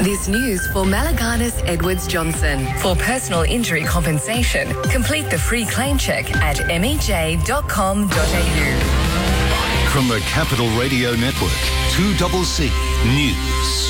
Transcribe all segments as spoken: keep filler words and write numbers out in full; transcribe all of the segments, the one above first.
This news for Malaganas Edwards Johnson. For personal injury compensation, complete the free claim check at m e j dot com dot a u. From the Capital Radio Network, two C C News.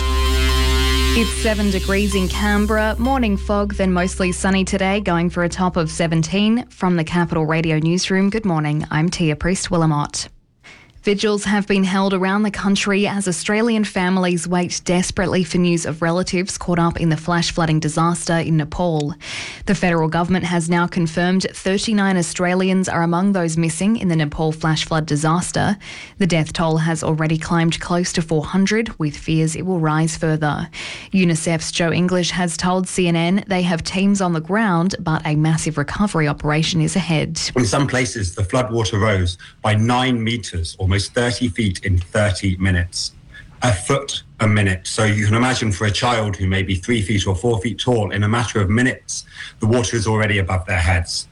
It's seven degrees in Canberra, morning fog, then mostly sunny today, going for a top of seventeen. From the Capital Radio Newsroom, good morning, I'm Tia Priest-Willamott. Vigils have been held around the country as Australian families wait desperately for news of relatives caught up in the flash flooding disaster in Nepal. The federal government has now confirmed thirty-nine Australians are among those missing in the Nepal flash flood disaster. The death toll has already climbed close to four hundred, with fears it will rise further. UNICEF's Joe English has told C N N they have teams on the ground, but a massive recovery operation is ahead. In some places, the floodwater rose by nine metres, almost thirty feet in thirty minutes. A foot a minute. So you can imagine for a child who may be three feet or four feet tall, in a matter of minutes, the water is already above their heads.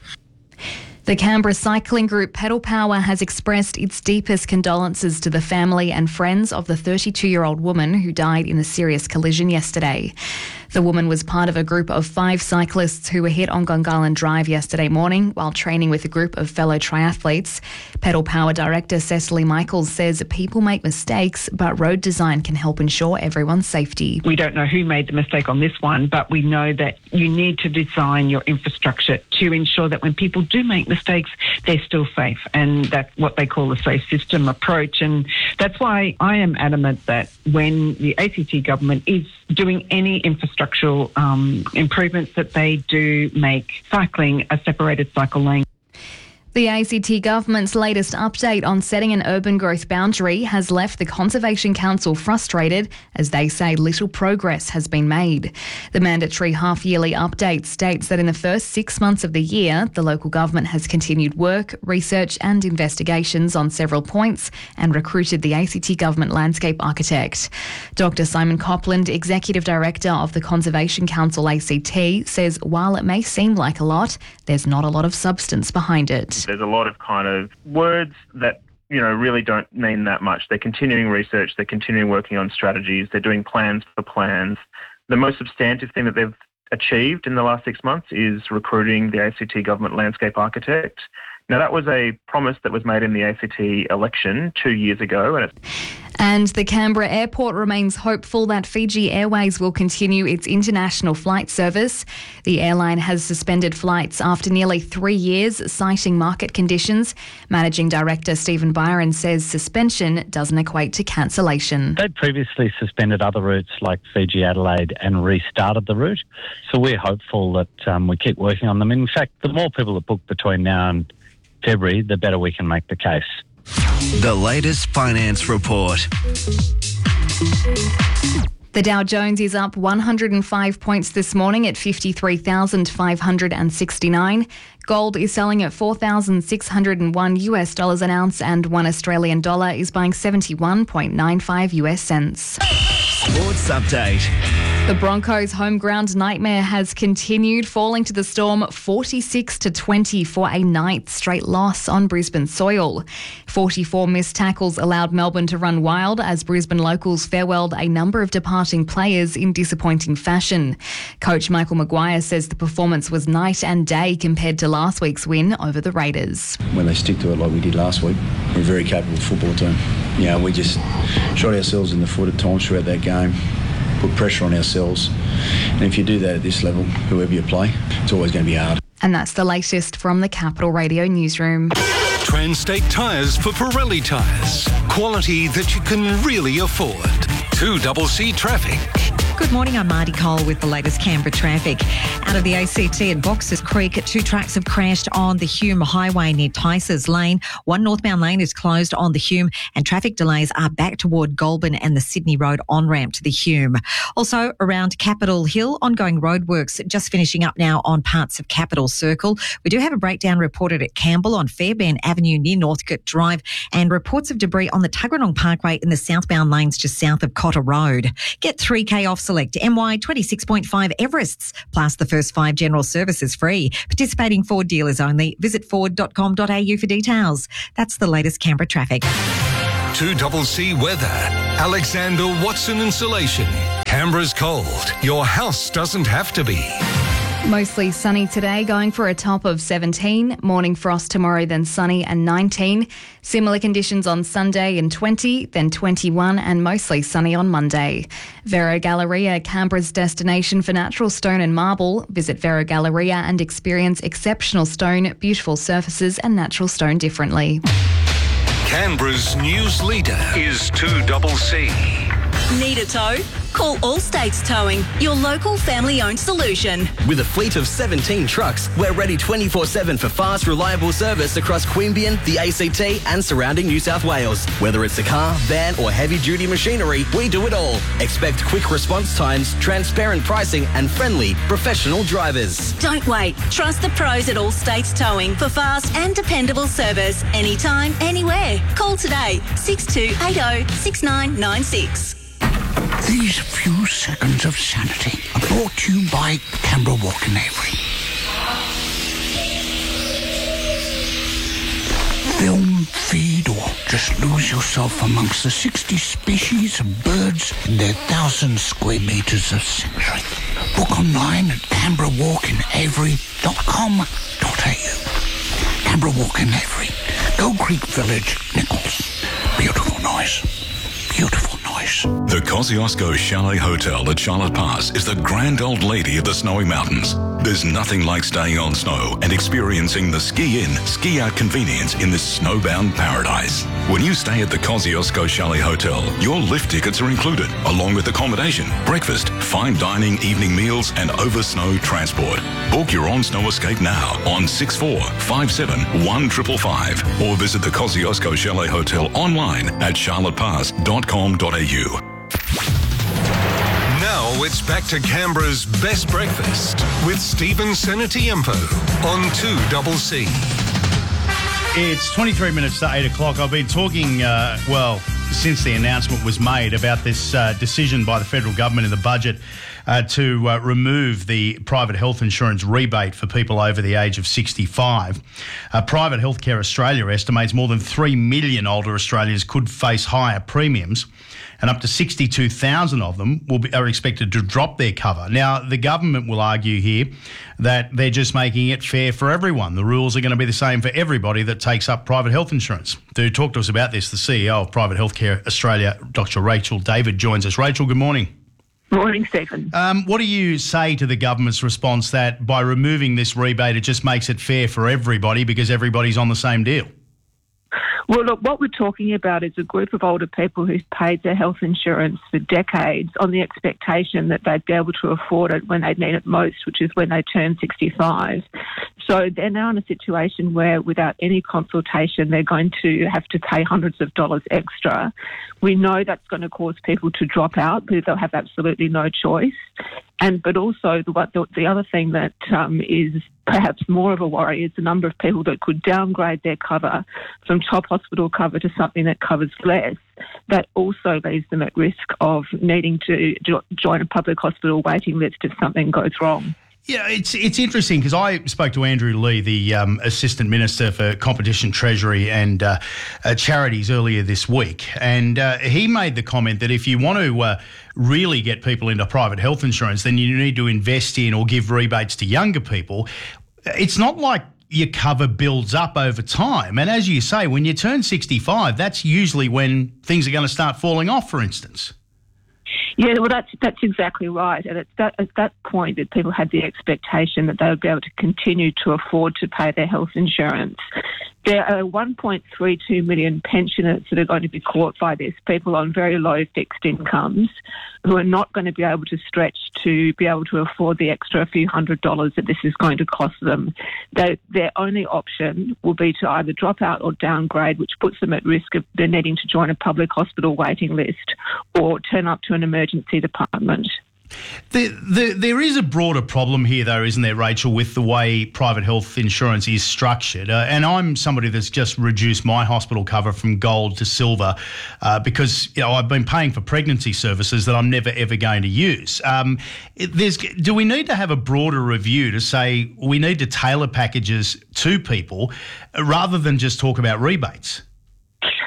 The Canberra cycling group Pedal Power has expressed its deepest condolences to the family and friends of the thirty-two-year-old woman who died in a serious collision yesterday. The woman was part of a group of five cyclists who were hit on Gungahlin Drive yesterday morning while training with a group of fellow triathletes. Pedal Power director Cecily Michaels says people make mistakes, but road design can help ensure everyone's safety. We don't know who made the mistake on this one, but we know that you need to design your infrastructure to ensure that when people do make mistakes, they're still safe, and that's what they call a safe system approach. And that's why I am adamant that when the A C T government is doing any infrastructural um, improvements, that they do make cycling a separated cycle lane. The A C T government's latest update on setting an urban growth boundary has left the Conservation Council frustrated, as they say little progress has been made. The mandatory half-yearly update states that in the first six months of the year, the local government has continued work, research and investigations on several points and recruited the A C T government landscape architect. Doctor Simon Copland, Executive Director of the Conservation Council A C T, says while it may seem like a lot, there's not a lot of substance behind it. There's a lot of kind of words that, you know, really don't mean that much. They're continuing research, they're continuing working on strategies, they're doing plans for plans. The most substantive thing that they've achieved in the last six months is recruiting the A C T government landscape architect. Now, that was a promise that was made in the A C T election two years ago. And it's And the Canberra airport remains hopeful that Fiji Airways will continue its international flight service. The airline has suspended flights after nearly three years, citing market conditions. Managing Director Stephen Byron says suspension doesn't equate to cancellation. They'd previously suspended other routes like Fiji Adelaide and restarted the route. So we're hopeful that um, we keep working on them. In fact, the more people that book between now and February, the better we can make the case. The latest finance report. The Dow Jones is up one hundred five points this morning at fifty-three thousand five hundred sixty-nine. Gold is selling at four thousand six hundred one US dollars an ounce, and one Australian dollar is buying seventy-one point nine five US cents. Sports update. The Broncos' home ground nightmare has continued, falling to the Storm forty-six to twenty for a ninth straight loss on Brisbane soil. forty-four missed tackles allowed Melbourne to run wild as Brisbane locals farewelled a number of departing players in disappointing fashion. Coach Michael Maguire says the performance was night and day compared to last week's win over the Raiders. When they stick to it like we did last week, we're a very capable football team. You know, we just shot ourselves in the foot at times throughout that game. Put pressure on ourselves, and if you do that at this level, whoever you play, it's always going to be hard. And that's the latest from the Capital Radio Newsroom. Transtate Tyres for Pirelli Tyres. Quality that you can really afford. two C C Traffic. Good morning, I'm Marty Cole with the latest Canberra traffic. Out of the A C T at Boxers Creek, two trucks have crashed on the Hume Highway near Tysers Lane. One northbound lane is closed on the Hume, and traffic delays are back toward Goulburn and the Sydney Road on-ramp to the Hume. Also around Capitol Hill, ongoing roadworks just finishing up now on parts of Capitol Circle. We do have a breakdown reported at Campbell on Fairbairn Avenue near Northcote Drive, and reports of debris on the Tuggeranong Parkway in the southbound lanes just south of Cotter Road. Get three K off select M Y twenty-six point five Everests, plus the first five general services free. Participating Ford dealers only. Visit ford dot com dot a u for details. That's the latest Canberra traffic. two C C weather. Alexander Watson Insulation. Canberra's cold. Your house doesn't have to be. Mostly sunny today, going for a top of seventeen. Morning frost tomorrow, then sunny and nineteen. Similar conditions on Sunday and twenty, then twenty-one and mostly sunny on Monday. Vero Galleria, Canberra's destination for natural stone and marble. Visit Vero Galleria and experience exceptional stone, beautiful surfaces and natural stone differently. Canberra's news leader is two C C. Need a tow? Call All States Towing, your local family-owned solution. With a fleet of seventeen trucks, we're ready twenty-four seven for fast, reliable service across Queanbeyan, the A C T and surrounding New South Wales. Whether it's a car, van or heavy-duty machinery, we do it all. Expect quick response times, transparent pricing and friendly, professional drivers. Don't wait. Trust the pros at All States Towing for fast and dependable service anytime, anywhere. Call today, six two eight zero, six nine nine six. These few seconds of sanity are brought to you by Canberra Walk in Avery. Film, feed, or just lose yourself amongst the sixty species of birds in their thousand square metres of sanctuary. Book online at canberra walk in avery dot com dot a u. Canberra Walk in Avery, Gold Creek Village, Nichols. Beautiful noise. Beautiful noise. The Kosciuszko Chalet Hotel at Charlotte Pass is the grand old lady of the snowy mountains. There's nothing like staying on snow and experiencing the ski-in, ski-out convenience in this snowbound paradise. When you stay at the Kosciuszko Chalet Hotel, your lift tickets are included, along with accommodation, breakfast, fine dining, evening meals and over-snow transport. Book your on-snow escape now on six four five seven one five five five or visit the Kosciuszko Chalet Hotel online at charlotte pass dot com dot a u. Now it's back to Canberra's best breakfast with Stephen Senatiempo on two C C. It's twenty-three minutes to eight o'clock. I've been talking, uh, well, since the announcement was made about this uh, decision by the federal government in the budget uh, to uh, remove the private health insurance rebate for people over the age of sixty-five. Uh, Private Healthcare Australia estimates more than three million older Australians could face higher premiums, and up to sixty-two thousand of them will be, are expected to drop their cover. Now, the government will argue here that they're just making it fair for everyone. The rules are going to be the same for everybody that takes up private health insurance. To talk to us about this, the C E O of Private Healthcare Australia, Doctor Rachel David, joins us. Rachel, good morning. Morning, Stephen. Um, what do you say to the government's response that by removing this rebate, it just makes it fair for everybody because everybody's on the same deal? Well, look, what we're talking about is a group of older people who've paid their health insurance for decades on the expectation that they'd be able to afford it when they need it most, which is when they turn sixty-five. So they're now in a situation where without any consultation, they're going to have to pay hundreds of dollars extra. We know that's going to cause people to drop out because they'll have absolutely no choice. And but also the the, the other thing that um, is perhaps more of a worry is the number of people that could downgrade their cover from top hospital cover to something that covers less. That also leaves them at risk of needing to jo- join a public hospital waiting list if something goes wrong. Yeah, it's it's interesting because I spoke to Andrew Lee, the um, Assistant Minister for Competition, Treasury and uh, uh, Charities earlier this week, and uh, he made the comment that if you want to uh, really get people into private health insurance, then you need to invest in or give rebates to younger people. It's not like your cover builds up over time. And as you say, when you turn sixty-five, that's usually when things are going to start falling off, for instance. Yeah, well, that's that's exactly right. And it's that, at that point that people had the expectation that they would be able to continue to afford to pay their health insurance. There are one point three two million pensioners that are going to be caught by this, people on very low fixed incomes who are not going to be able to stretch to be able to afford the extra few hundred dollars that this is going to cost them. They, their only option will be to either drop out or downgrade, which puts them at risk of them needing to join a public hospital waiting list or turn up to an emergency department. The, the, there is a broader problem here, though, isn't there, Rachel, with the way private health insurance is structured? Uh, and I'm somebody that's just reduced my hospital cover from gold to silver uh, because you know, I've been paying for pregnancy services that I'm never, ever going to use. Um, it, there's, do we need to have a broader review to say we need to tailor packages to people uh, rather than just talk about rebates?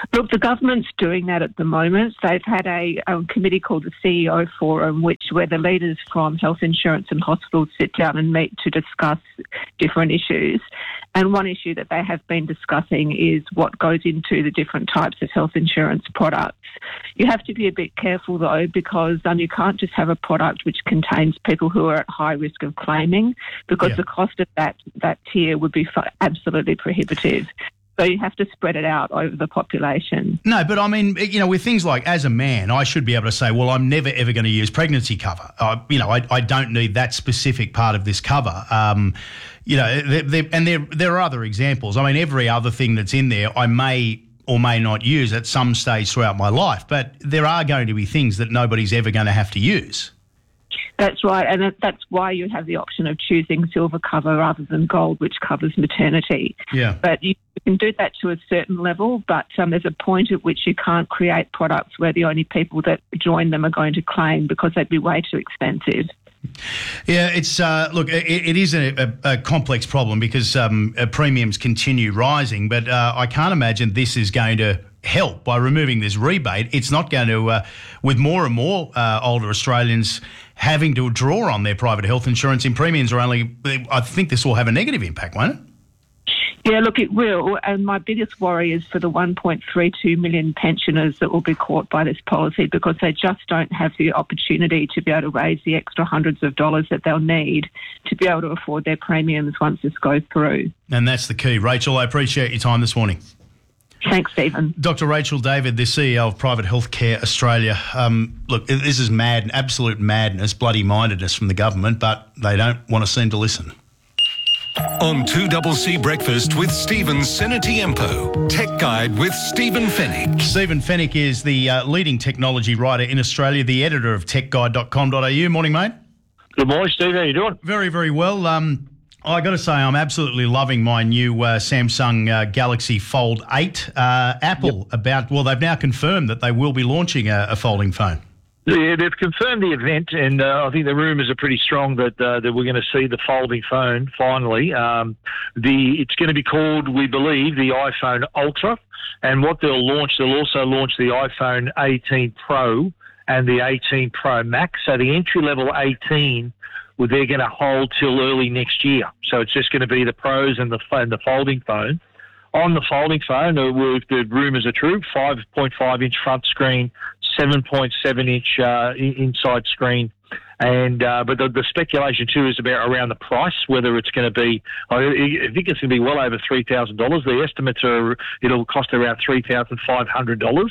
Look, the government's doing that at the moment. They've had a, a committee called the C E O Forum, which where the leaders from health insurance and hospitals sit down and meet to discuss different issues. And one issue that they have been discussing is what goes into the different types of health insurance products. You have to be a bit careful, though, because um, you can't just have a product which contains people who are at high risk of claiming, because Yeah. the cost of that, that tier would be f- absolutely prohibitive. So you have to spread it out over the population. No, but I mean, you know, with things like, as a man, I should be able to say, well, I'm never, ever going to use pregnancy cover. Uh, you know, I, I don't need that specific part of this cover. Um, you know, they're, they're, and there there are other examples. I mean, every other thing that's in there, I may or may not use at some stage throughout my life. But there are going to be things that nobody's ever going to have to use. That's right, and that- that's why you have the option of choosing silver cover rather than gold, which covers maternity. Yeah. But you can do that to a certain level, but um, there's a point at which you can't create products where the only people that join them are going to claim, because they'd be way too expensive. Yeah, it's uh, look, it, it is a, a, a complex problem because um, uh, premiums continue rising, but uh, I can't imagine this is going to help by removing this rebate. It's not going to, uh, with more and more uh, older Australians having to draw on their private health insurance, in premiums are only, I think this will have a negative impact, won't it? Yeah, look, it will. And my biggest worry is for the one point three two million pensioners that will be caught by this policy, because they just don't have the opportunity to be able to raise the extra hundreds of dollars that they'll need to be able to afford their premiums once this goes through. And that's the key. Rachel, I appreciate your time this morning. Thanks, Stephen. Doctor Rachel David, the C E O of Private Healthcare Australia. Um, look, this is mad, absolute madness, bloody-mindedness from the government, but they don't want to seem to listen. On two C C Breakfast with Stephen Senatiempo. Tech Guide with Stephen Fennick. Stephen Fennick is the uh, leading technology writer in Australia, the editor of tech guide dot com dot a u. Morning, mate. Good morning, Steve. How you doing? Very, very well. Um, I got to say, I'm absolutely loving my new uh, Samsung uh, Galaxy Fold eight. Uh, Apple yep. about, well, they've now confirmed that they will be launching a, a folding phone. Yeah, they've confirmed the event, and uh, I think the rumours are pretty strong that uh, that we're going to see the folding phone finally. Um, the it's going to be called, we believe, the iPhone Ultra, and what they'll launch, they'll also launch the iPhone eighteen Pro and the eighteen Pro Max. So the entry level eighteen, well, they're going to hold till early next year. So it's just going to be the Pros and the and the folding phone. On the folding phone, uh, the rumours are true, five point five inch front screen, seven point seven inch uh, inside screen. And uh, but the, the speculation too is about around the price, whether it's going to be. I think it's going to be well over three thousand dollars. The estimates are it'll cost around three thousand five hundred dollars.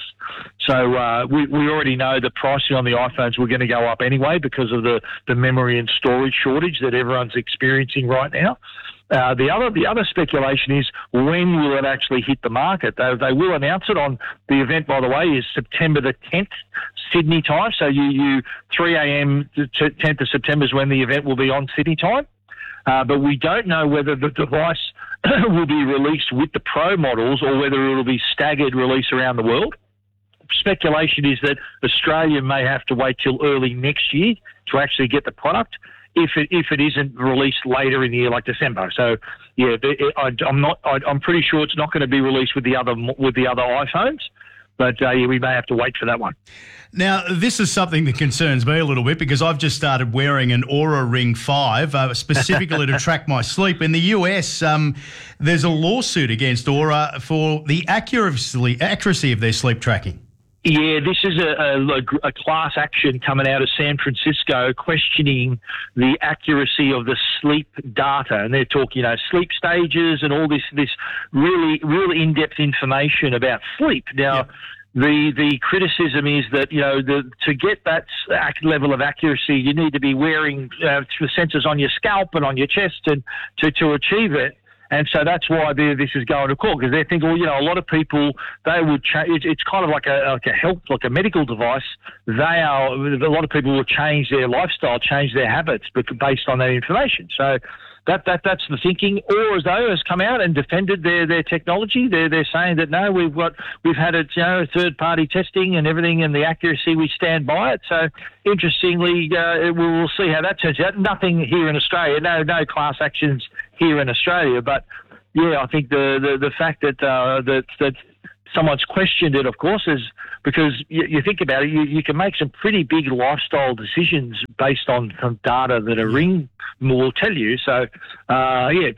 So uh, we we already know the pricing on the iPhones were going to go up anyway because of the the memory and storage shortage that everyone's experiencing right now. Uh, the other the other speculation is when will it actually hit the market? They, they will announce it on the event, by the way, is September the tenth, Sydney time. So you, you three a.m. to tenth of September is when the event will be on Sydney time. Uh, but we don't know whether the device will be released with the Pro models or whether it will be staggered release around the world. Speculation is that Australia may have to wait till early next year to actually get the product, if it if it isn't released later in the year, like December. So, yeah, it, I, I'm not. I, I'm pretty sure it's not going to be released with the other with the other iPhones, but uh, yeah, we may have to wait for that one. Now, this is something that concerns me a little bit because I've just started wearing an Oura Ring five uh, specifically to track my sleep. In the U S, um, there's a lawsuit against Oura for the accuracy accuracy of their sleep tracking. Yeah, this is a, a, a class action coming out of San Francisco questioning the accuracy of the sleep data. And they're talking, you know, sleep stages and all this this really, really in-depth information about sleep. Now, yeah. the the criticism is that, you know, the, to get that level of accuracy, you need to be wearing uh, sensors on your scalp and on your chest and to, to achieve it. And so that's why this is going to court, because they're thinking, well, you know, a lot of people, they would change. It's kind of like a like a health, like a medical device. They are, a lot of people will change their lifestyle, change their habits, but based on that information. So that that that's the thinking. Or as though has come out and defended their, their technology. They're they're saying that no, we've got we've had it, you know, third party testing and everything, and the accuracy, we stand by it. So interestingly, uh, we'll see how that turns out. Nothing here in Australia, no no class actions here in Australia, but yeah, I think the the, the fact that uh, that that someone's questioned it, of course, is because you, you think about it, you, you can make some pretty big lifestyle decisions based on some data that a ring will tell you. So, uh, yeah,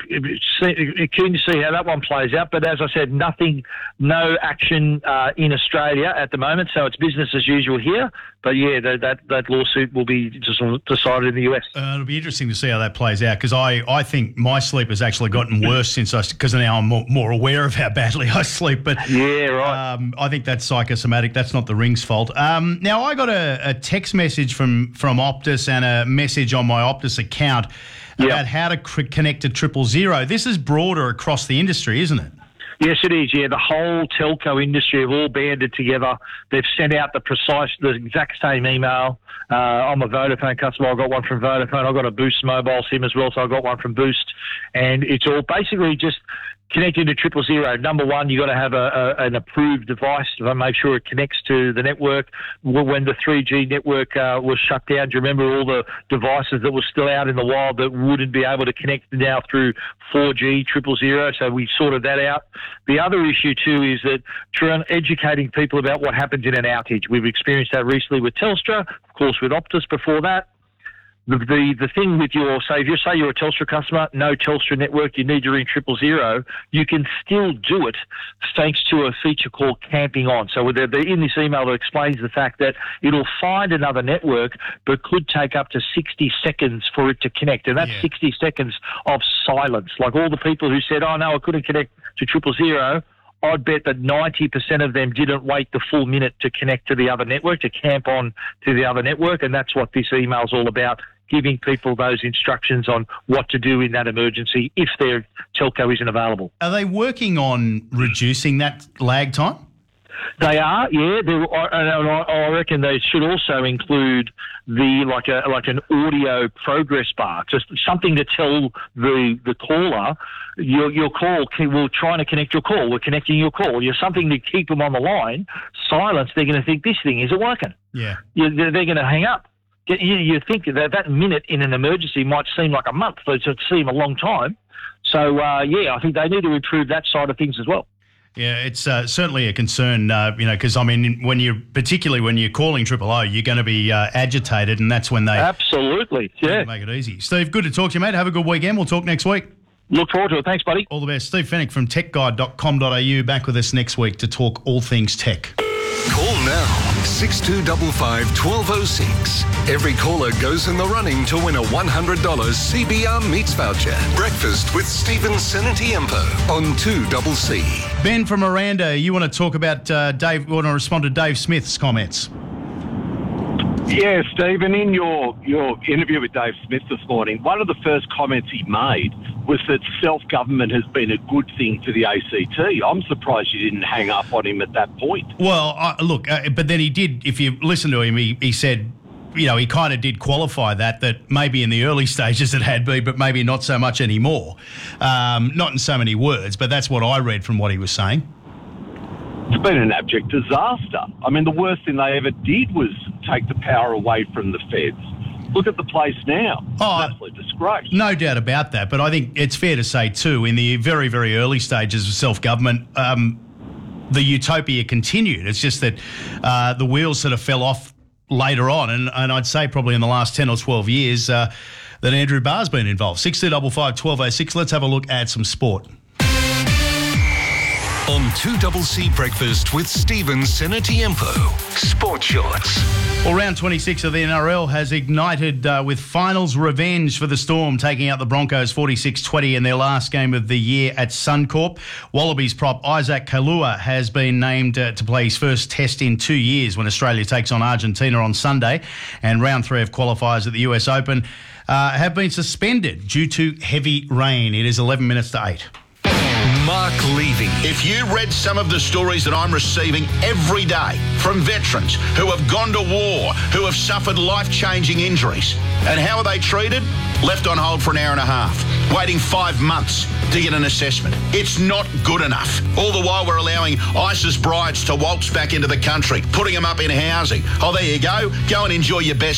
keen to see how that one plays out. But as I said, nothing, no action uh, in Australia at the moment. So it's business as usual here. But yeah, that that, that lawsuit will be just decided in the U S. Uh, it'll be interesting to see how that plays out because I, I think my sleep has actually gotten worse since I because now I'm more, more aware of how badly I sleep. But yeah, right. Um, I think that's psychosomatic. That's not the ring's fault. Um, now I got a, a text message from from Optus and a message on my Optus account about Yep. how to cr- connect to triple zero. This is broader across the industry, isn't it? Yes, it is. Yeah, the whole telco industry have all banded together. They've sent out the precise, the exact same email. Uh, I'm a Vodafone customer. I got one from Vodafone. I got a Boost mobile SIM as well, so I got one from Boost. And it's all basically just connecting to triple zero. Number one, you got to have a, a, an approved device to make sure it connects to the network. When the three G network uh, was shut down, do you remember all the devices that were still out in the wild that wouldn't be able to connect now through four G, triple zero? So we sorted that out. The other issue too is that trying educating people about what happens in an outage. We've experienced that recently with Telstra, of course with Optus before that. The, the the thing with your, say, if you say you're a Telstra customer, no Telstra network, you need to ring triple zero, you can still do it thanks to a feature called Camping On. So they're, they're in this email that explains the fact that it'll find another network, but could take up to sixty seconds for it to connect. And that's yeah. sixty seconds of silence. Like all the people who said, oh, no, I couldn't connect to triple zero, I'd bet that ninety percent of them didn't wait the full minute to connect to the other network, to camp on to the other network. And that's what this email's all about, giving people those instructions on what to do in that emergency if their telco isn't available. Are they working on reducing that lag time? They are, yeah. They're, and I, I reckon they should also include the like a like an audio progress bar, just something to tell the the caller your your call. We're trying to connect your call. We're connecting your call. You're something to keep them on the line. Silence. They're going to think this thing isn't working. Yeah, you, they're, they're going to hang up. You, you think that that minute in an emergency might seem like a month, but it seem a long time. So uh, yeah, I think they need to improve that side of things as well. Yeah, it's uh, certainly a concern, uh, you know, because, I mean, when you're, particularly when you're calling Triple O, you're going to be uh, agitated, and that's when they... Absolutely, yeah. Make it easy. Steve, good to talk to you, mate. Have a good weekend. We'll talk next week. Look forward to it. Thanks, buddy. All the best. Steve Fennick from tech guide dot com dot a u back with us next week to talk all things tech. Call now, six two five five, one two zero six. Every caller goes in the running to win a one hundred dollars C B R Meats voucher. Breakfast with Stephen Senetiempo on two C C. Ben from Miranda, you want to talk about uh, Dave, want to respond to Dave Smith's comments? Yeah, Stephen, in your, your interview with Dave Smith this morning, one of the first comments he made was that self-government has been a good thing for the A C T. I'm surprised you didn't hang up on him at that point. Well, uh, look, uh, but then he did, if you listen to him, he, he said, you know, he kind of did qualify that, that maybe in the early stages it had been, but maybe not so much anymore. Um, not in so many words, but that's what I read from what he was saying. It's been an abject disaster. I mean, the worst thing they ever did was take the power away from the feds. Look at the place now. It's oh, an absolute disgrace. No doubt about that. But I think it's fair to say, too, in the very, very early stages of self-government, um, the utopia continued. It's just that uh, the wheels sort of fell off later on. And, and I'd say probably in the last ten or twelve years uh, that Andrew Barr's been involved. six two five five, one two zero six. Let's have a look at some sport. On two C C Breakfast with Stephen Senetiempo. Sports Shorts. Well, round twenty-six of the N R L has ignited uh, with finals revenge for the Storm, taking out the Broncos forty-six twenty in their last game of the year at Suncorp. Wallabies prop Isaac Kalua has been named uh, to play his first test in two years when Australia takes on Argentina on Sunday. And round three of qualifiers at the U S Open uh, have been suspended due to heavy rain. It is eleven minutes to eight. Mark Levy. If you read some of the stories that I'm receiving every day from veterans who have gone to war, who have suffered life-changing injuries, and how are they treated? Left on hold for an hour and a half, waiting five months to get an assessment. It's not good enough. All the while we're allowing ISIS brides to waltz back into the country, putting them up in housing. Oh, there you go. Go and enjoy your best life.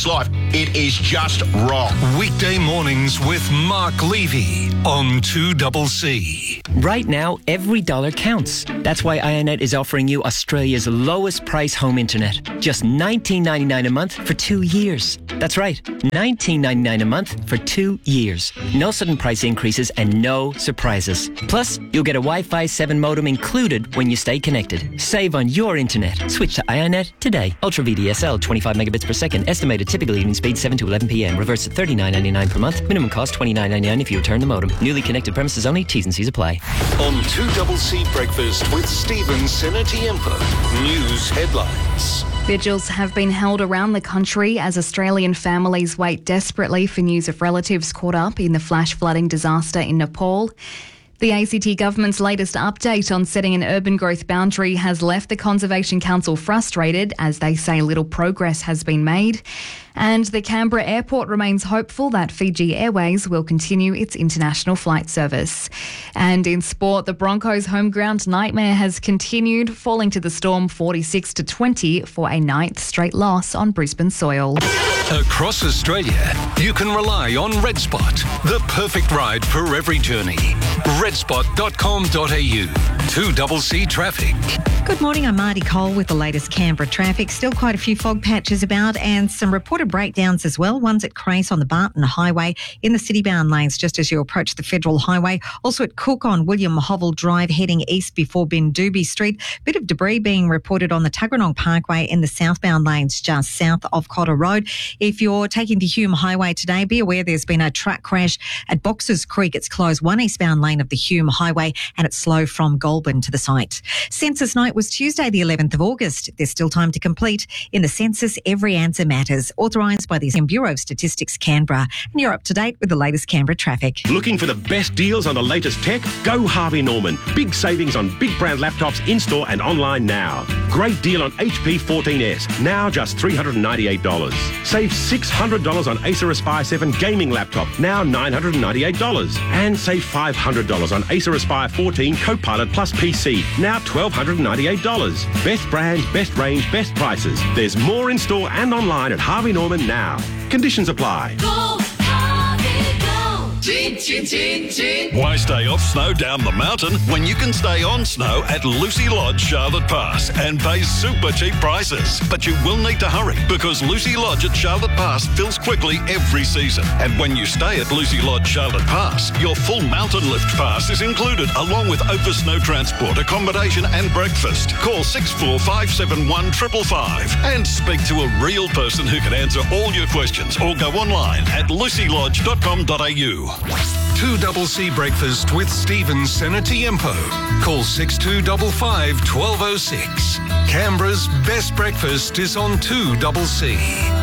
It is just wrong. Weekday mornings with Mark Levy on two C C. Right now, every dollar counts. That's why iiNet is offering you Australia's lowest price home internet. Just nineteen ninety-nine a month for two years. That's right, nineteen ninety-nine a month for two years. No sudden price increases and no surprises. Plus, you'll get a Wi-Fi seven modem included when you stay connected. Save on your internet. Switch to iiNet today. Ultra V D S L, twenty-five megabits per second. Estimated typical evening speed seven to eleven p.m. Reverse at thirty-nine ninety-nine per month. Minimum cost twenty-nine ninety-nine if you return the modem. Newly connected premises only. T's and C's apply. On two C C Breakfast with Stephen Senatiempo. News headlines. Vigils have been held around the country as Australian families wait desperately for news of relatives caught up in the flash flooding disaster in Nepal. The A C T government's latest update on setting an urban growth boundary has left the Conservation Council frustrated as they say little progress has been made. And the Canberra airport remains hopeful that Fiji Airways will continue its international flight service. And in sport, the Broncos' home ground nightmare has continued, falling to the Storm forty-six to twenty for a ninth straight loss on Brisbane soil. Across Australia, you can rely on RedSpot, the perfect ride for every journey. red spot dot com dot a u. two C C traffic. Good morning, I'm Marty Cole with the latest Canberra traffic. Still quite a few fog patches about and some reported breakdowns as well. One's at Crace on the Barton Highway in the city-bound lanes just as you approach the Federal Highway. Also at Cook on William Hovell Drive heading east before Bindoobie Street. Bit of debris being reported on the Tuggeranong Parkway in the southbound lanes just south of Cotter Road. If you're taking the Hume Highway today, be aware there's been a truck crash at Boxers Creek. It's closed one eastbound lane of the Hume Highway and it's slow from Goulburn to the site. Census night was Tuesday the eleventh of August. There's still time to complete. In the census, every answer matters. Authorised by the Bureau of Statistics Canberra. And you're up to date with the latest Canberra traffic. Looking for the best deals on the latest tech? Go Harvey Norman. Big savings on big brand laptops in-store and online now. Great deal on H P fourteen S, now just three hundred ninety-eight dollars. Save six hundred dollars on Acer Aspire seven gaming laptop, now nine hundred ninety-eight dollars. And save five hundred dollars on Acer Aspire fourteen Copilot Plus P C, now one thousand two hundred ninety-eight dollars. Best brands, best range, best prices. There's more in-store and online at Harvey Norman now. Conditions apply. Go, Harvey, go. Chin, chin, chin, chin. Why stay off snow down the mountain when you can stay on snow at Lucy Lodge, Charlotte Pass and pay super cheap prices? But you will need to hurry because Lucy Lodge at Charlotte Pass fills quickly every season. And when you stay at Lucy Lodge, Charlotte Pass, your full mountain lift pass is included along with over snow transport, accommodation and breakfast. Call six four five seven one five five five and speak to a real person who can answer all your questions or go online at lucy lodge dot com dot a u. two C C Breakfast with Stephen Senatiempo. Call six two five five, one two zero six. Canberra's best breakfast is on two C C.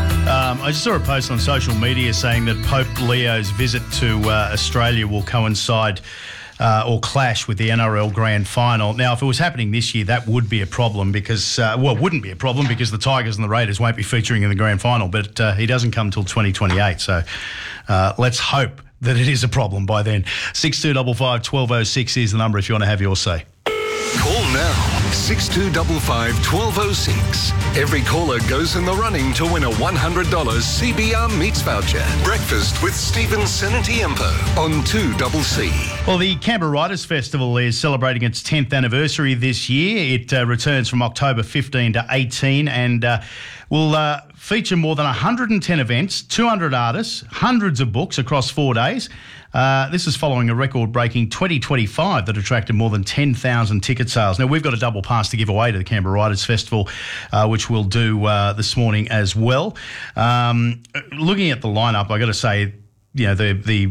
Um, I just saw a post on social media saying that Pope Leo's visit to uh, Australia will coincide uh, or clash with the N R L Grand Final. Now, if it was happening this year, that would be a problem because, uh, well, it wouldn't be a problem because the Tigers and the Raiders won't be featuring in the Grand Final, but uh, he doesn't come till twenty twenty-eight. So uh, let's hope that it is a problem by then. six two five five, one two zero six is the number if you want to have your say. Call now, six two five five, one two zero six. Every caller goes in the running to win a one hundred dollars C B R Meats voucher. Breakfast with Stephen Senatiempo on two C C. Well, the Canberra Writers Festival is celebrating its tenth anniversary this year. It uh, returns from October fifteenth to eighteenth and uh, will uh, feature more than one hundred ten events, two hundred artists, hundreds of books across four days. Uh, this is following a record-breaking twenty twenty-five that attracted more than ten thousand ticket sales. Now, we've got a double pass to give away to the Canberra Writers Festival, uh, which we'll do uh, this morning as well. Um, looking at the lineup, I got to say, you know, the the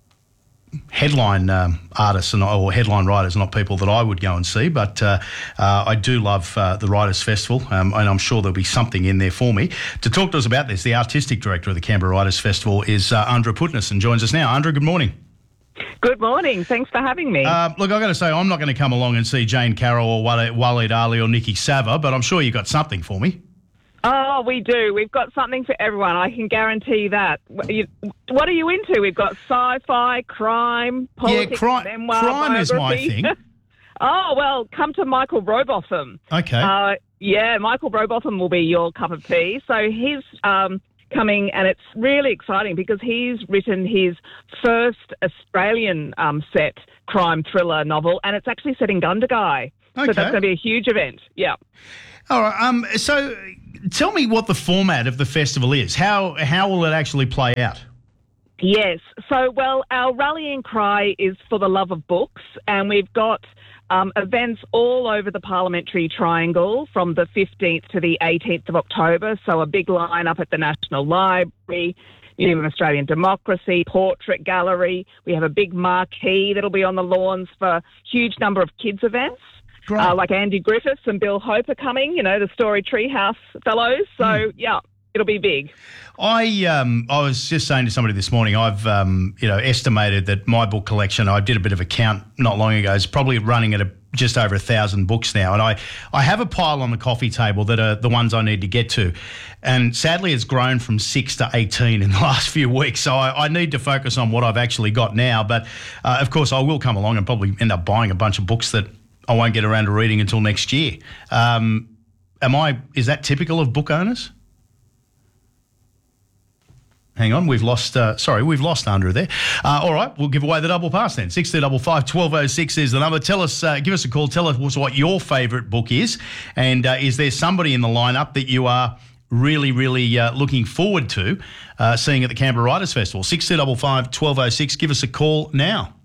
headline um, artists and or headline writers are not people that I would go and see, but uh, uh, I do love uh, the Writers Festival, um, and I'm sure there'll be something in there for me. To talk to us about this, the artistic director of the Canberra Writers Festival is uh, Andra Putness and joins us now. Andra, good morning. Good morning. Thanks for having me. Uh, look, I've got to say, I'm not going to come along and see Jane Carroll or Waleed Ali or Nikki Sava, but I'm sure you've got something for me. Oh, we do. We've got something for everyone. I can guarantee that. What are you into? We've got sci-fi, crime, politics, yeah, cri- memoir, crime is my biography. thing. Oh, well, come to Michael Robotham. Okay. Uh, yeah, Michael Robotham will be your cup of tea. So he's um, coming, and it's really exciting because he's written his first Australian um, set crime thriller novel, and it's actually set in Gundagai. Okay. So that's going to be a huge event. Yeah. All right. Um. So, tell me what the format of the festival is. How how will it actually play out? Yes. So, well, our rallying cry is for the love of books, and we've got um, events all over the Parliamentary Triangle from the fifteenth to the eighteenth of October. So a big lineup at the National Library, Museum of Australian Democracy, Portrait Gallery. We have a big marquee that'll be on the lawns for a huge number of kids' events. Uh, like Andy Griffiths and Bill Hope are coming, you know, the Story Treehouse fellows. So, mm. yeah, it'll be big. I um I was just saying to somebody this morning, I've, um you know, estimated that my book collection, I did a bit of a count not long ago, is probably running at a, just over a thousand books now. And I, I have a pile on the coffee table that are the ones I need to get to. And sadly, it's grown from six to eighteen in the last few weeks. So I, I need to focus on what I've actually got now. But, uh, of course, I will come along and probably end up buying a bunch of books that I won't get around to reading until next year. Um, am I? Is that typical of book owners? Hang on, we've lost. Uh, sorry, we've lost Andrew there. Uh, all right, we'll give away the double pass then. Six two five five twelve oh six is the number. Tell us, uh, give us a call. Tell us what your favourite book is, and uh, is there somebody in the lineup that you are really, really uh, looking forward to uh, seeing at the Canberra Writers Festival? Six two five five twelve oh six. Give us a call now.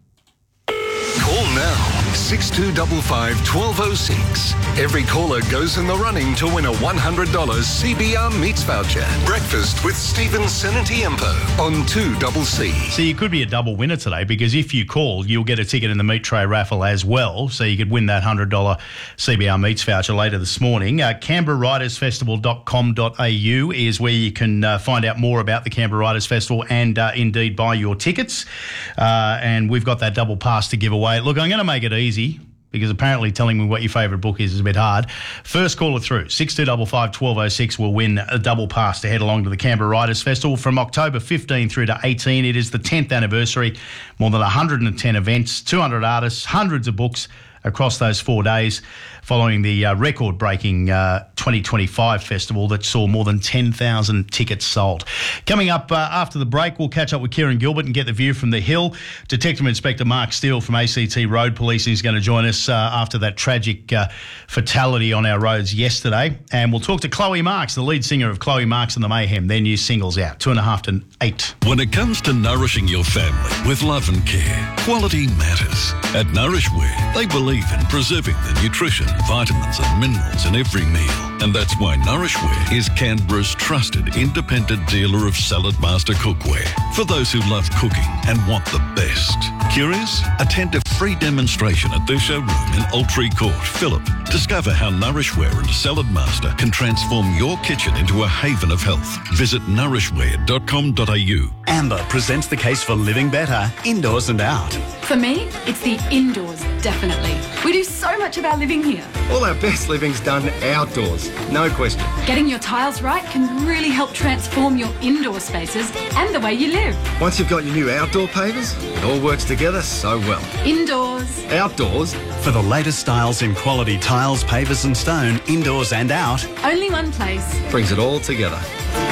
Call now. six two five five one two oh six. Every caller goes in the running to win a one hundred dollars C B R Meats voucher. Breakfast with Stephen Senatiempo on two C C. So you could be a double winner today, because if you call, you'll get a ticket in the meat tray raffle as well. So you could win that one hundred dollars C B R Meats voucher later this morning. Uh, Canberra Writers Festival dot com dot a u is where you can uh, find out more about the Canberra Writers Festival and uh, indeed buy your tickets. Uh, and we've got that double pass to give away. Look, I'm going to make it easy, because apparently telling me what your favourite book is is a bit hard. First caller through, six two five five one two oh six, will win a double pass to head along to the Canberra Writers Festival from October fifteenth through to eighteen. It is the tenth anniversary, more than one hundred ten events, two hundred artists, hundreds of books across those four days, following the uh, record-breaking uh, twenty twenty-five festival that saw more than ten thousand tickets sold. Coming up uh, after the break, we'll catch up with Kieran Gilbert and get the view from the Hill. Detective Inspector Mark Steele from A C T Road Policing is going to join us uh, after that tragic uh, fatality on our roads yesterday. And we'll talk to Chloe Marks, the lead singer of Chloe Marks and the Mayhem. Their new single's out, two and a half to eight. When it comes to nourishing your family with love and care, quality matters. At Nourishware, they believe in preserving the nutrition, vitamins and minerals in every meal. And that's why Nourishware is Canberra's trusted independent dealer of Salad Master cookware. For those who love cooking and want the best. Curious? Attend a free demonstration at their showroom in Altree Court, Phillip. Discover how Nourishware and Salad Master can transform your kitchen into a haven of health. Visit nourishware dot com dot a u. Amber presents the case for living better, indoors and out. For me, it's the indoors, definitely. We do so much of our living here. All our best living's done outdoors, no question. Getting your tiles right can really help transform your indoor spaces and the way you live. Once you've got your new outdoor pavers, it all works together so well. Indoors. Outdoors. For the latest styles in quality tiles, pavers and stone, indoors and out. Only one place. Brings it all together.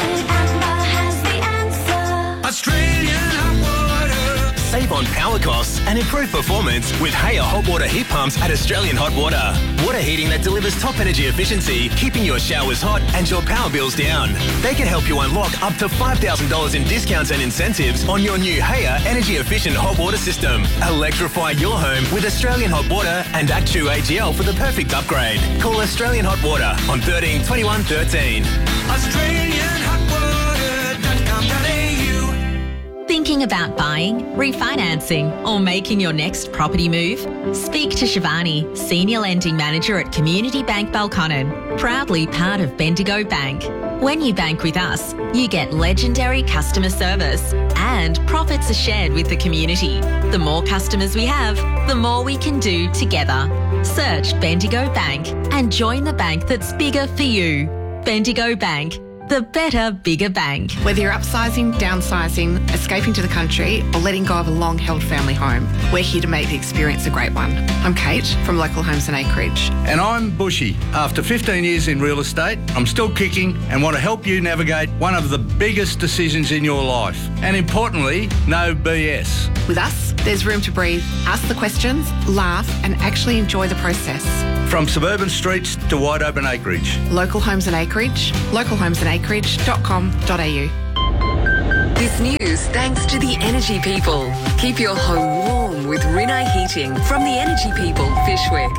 Save on power costs and improve performance with Haier hot water heat pumps at Australian Hot Water. Water heating that delivers top energy efficiency, keeping your showers hot and your power bills down. They can help you unlock up to five thousand dollars in discounts and incentives on your new Haier energy efficient hot water system. Electrify your home with Australian Hot Water and Actu A G L for the perfect upgrade. Call Australian Hot Water on thirteen twenty-one thirteen. Australian Hot Water dot com dot a u. Thinking about buying, refinancing, or making your next property move? Speak to Shivani, Senior Lending Manager at Community Bank Balconnen, proudly part of Bendigo Bank. When you bank with us, you get legendary customer service and profits are shared with the community. The more customers we have, the more we can do together. Search Bendigo Bank and join the bank that's bigger for you. Bendigo Bank. the better, bigger bank. Whether you're upsizing, downsizing, escaping to the country, or letting go of a long-held family home, we're here to make the experience a great one. I'm Kate from Local Homes and Acreage. And I'm Bushy. After fifteen years in real estate, I'm still kicking and want to help you navigate one of the biggest decisions in your life. And importantly, no B S. With us, there's room to breathe, ask the questions, laugh, and actually enjoy the process. From suburban streets to wide open acreage. Local Homes and Acreage, local homes and acreage dot com dot a u. This news thanks to the Energy People. Keep your home warm with Rinnai Heating from the Energy People, Fishwick.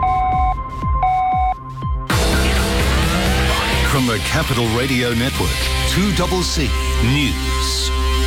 From the Capital Radio Network, two C C News.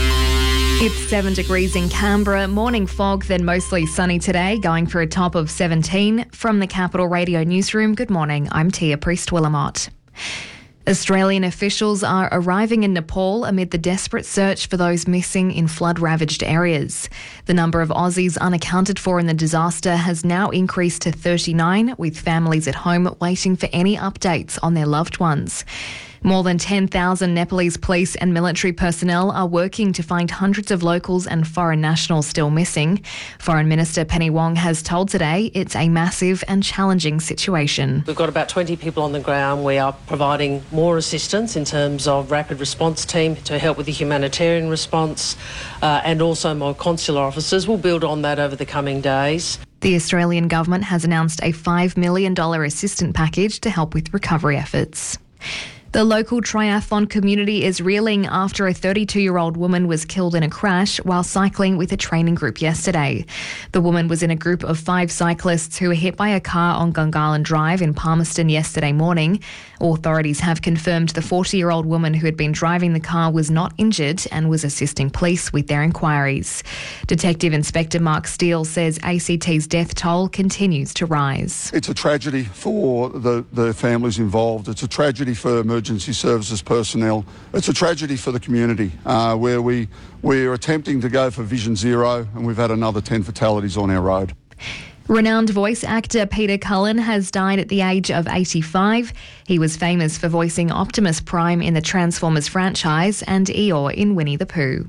It's seven degrees in Canberra, morning fog, then mostly sunny today, going for a top of seventeen. From the Capital Radio Newsroom, good morning, I'm Tia Priest-Willamott. Australian officials are arriving in Nepal amid the desperate search for those missing in flood-ravaged areas. The number of Aussies unaccounted for in the disaster has now increased to thirty-nine, with families at home waiting for any updates on their loved ones. More than ten thousand Nepalese police and military personnel are working to find hundreds of locals and foreign nationals still missing. Foreign Minister Penny Wong has told Today it's a massive and challenging situation. We've got about twenty people on the ground. We are providing more assistance in terms of rapid response team to help with the humanitarian response uh, and also more consular officers. We'll build on that over the coming days. The Australian government has announced a five million dollars assistance package to help with recovery efforts. The local triathlon community is reeling after a thirty-two-year-old woman was killed in a crash while cycling with a training group yesterday. The woman was in a group of five cyclists who were hit by a car on Gungahlin Drive in Palmerston yesterday morning. Authorities have confirmed the forty-year-old woman who had been driving the car was not injured and was assisting police with their inquiries. Detective Inspector Mark Steele says A C T's death toll continues to rise. It's a tragedy for the, the families involved. It's a tragedy for emergency services personnel. It's a tragedy for the community uh, where we, we're attempting to go for Vision Zero and we've had another ten fatalities on our road. Renowned voice actor Peter Cullen has died at the age of eighty-five. He was famous for voicing Optimus Prime in the Transformers franchise and Eeyore in Winnie the Pooh.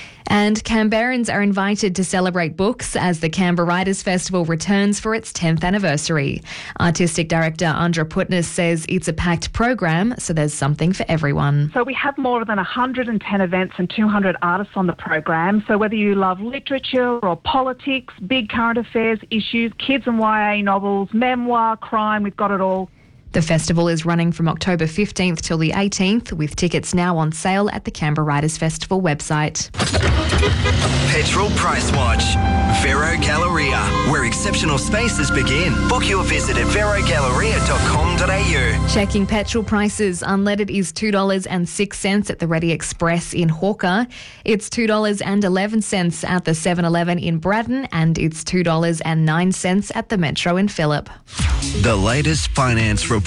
And Canberrans are invited to celebrate books as the Canberra Writers Festival returns for its tenth anniversary. Artistic Director Andra Putness says it's a packed program, so there's something for everyone. So we have more than one hundred ten events and two hundred artists on the program. So whether you love literature or politics, big current affairs issues, kids and Y A novels, memoir, crime, we've got it all. The festival is running from October fifteenth till the eighteenth, with tickets now on sale at the Canberra Writers Festival website. Petrol Price Watch. Vero Galleria, where exceptional spaces begin. Book your visit at vero galleria dot com dot a u. Checking petrol prices. Unleaded is two dollars and six cents at the Ready Express in Hawker. It's two dollars and eleven cents at the seven eleven in Braddon, and it's two dollars and nine cents at the Metro in Phillip. The latest finance report.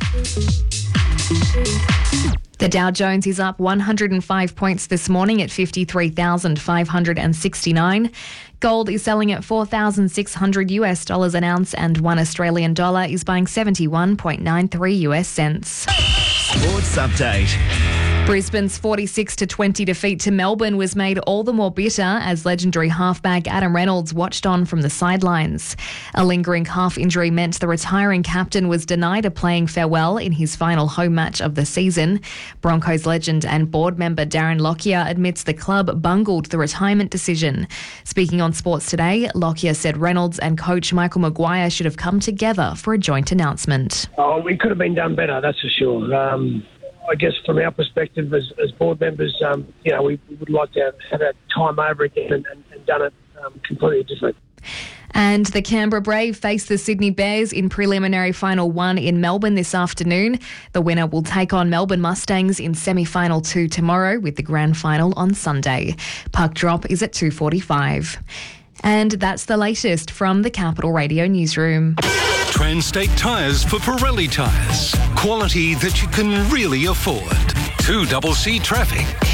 The Dow Jones is up one hundred five points this morning at fifty-three thousand five hundred sixty-nine. Gold is selling at four thousand six hundred US dollars an ounce, and one Australian dollar is buying seventy-one point nine three US cents. Sports update. Brisbane's forty-six to twenty defeat to Melbourne was made all the more bitter as legendary halfback Adam Reynolds watched on from the sidelines. A lingering calf injury meant the retiring captain was denied a playing farewell in his final home match of the season. Broncos legend and board member Darren Lockyer admits the club bungled the retirement decision. Speaking on Sports Today, Lockyer said Reynolds and coach Michael Maguire should have come together for a joint announcement. Oh, it could have been done better, that's for sure. Um, I guess from our perspective as, as board members, um, you know, we would like to have had that time over again and, and, and done it um, completely different. And the Canberra Brave face the Sydney Bears in preliminary final one in Melbourne this afternoon. The winner will take on Melbourne Mustangs in semi-final two tomorrow, with the grand final on Sunday. Puck drop is at two forty-five. And that's the latest from the Capital Radio Newsroom. Transtate Tyres for Pirelli Tyres. Quality that you can really afford. two C C traffic.